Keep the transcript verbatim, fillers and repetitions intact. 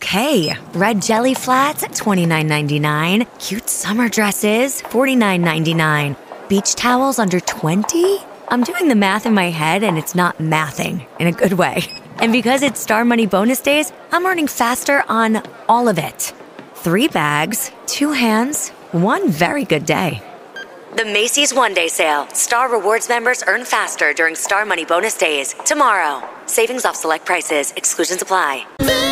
Okay, red jelly flats, twenty-nine ninety-nine. Cute summer dresses, forty-nine ninety-nine. Beach towels under twenty? I'm doing the math in my head and it's not mathing in a good way. And because it's Star Money bonus days, I'm earning faster on all of it. Three bags, two hands, one very good day. The Macy's One Day Sale. Star Rewards members earn faster during Star Money bonus days. Tomorrow. Savings off select prices. Exclusions apply.